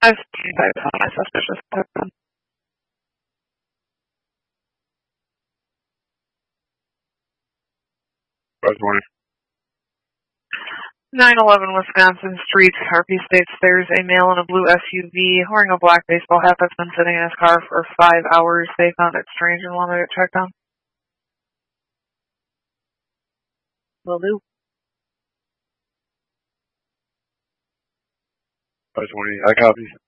I've seen my suspicious person. I was wondering. 911 Wisconsin Street, RP states there's a male in a blue SUV wearing a black baseball hat that's been sitting in his car for 5 hours. They found it strange and wanted it checked on. Will do. I was wondering. I copy.